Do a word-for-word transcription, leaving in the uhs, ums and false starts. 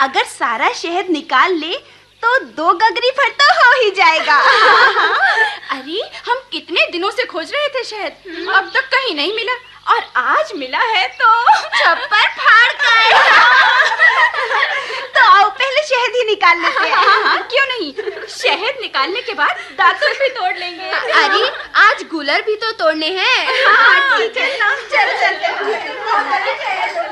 अगर सारा शहद निकाल ले तो दो गगरी भर तो हो ही जाएगा। अरे हम कितने दिनों से खोज रहे थे शहद, अब तक कहीं नहीं मिला और आज मिला है तो छप्पर फाड़ कर। तो आओ पहले शहद ही निकाल लेते हैं। हाँ, हाँ, क्यों नहीं, शहद निकालने के बाद दातुन भी तोड़ लेंगे। अरे आज गुलर भी तो तोड़ने हैं। हाँ ठीक है, चल चल।